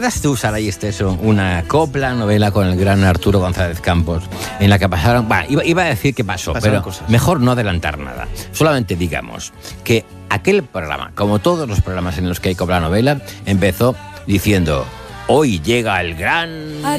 ¿Recuerdas tú, Saray Esteso, una copla novela con el gran Arturo González Campos, en la que pasaron... Bueno, iba a decir que pasaron pero cosas. Mejor no adelantar nada. Solamente digamos que aquel programa, como todos los programas en los que hay copla novela, empezó diciendo: hoy llega el gran...